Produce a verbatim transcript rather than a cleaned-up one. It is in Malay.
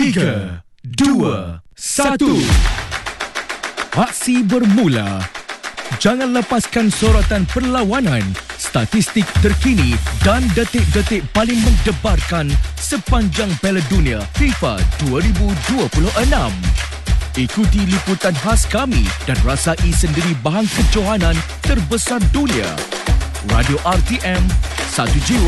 tiga, dua, satu. Aksi bermula. Jangan lepaskan sorotan perlawanan, statistik terkini dan detik-detik paling mendebarkan sepanjang Piala Dunia FIFA dua ribu dua puluh enam. Ikuti liputan khas kami dan rasai sendiri bahan kejohanan terbesar dunia. Radio R T M, satu jiwa.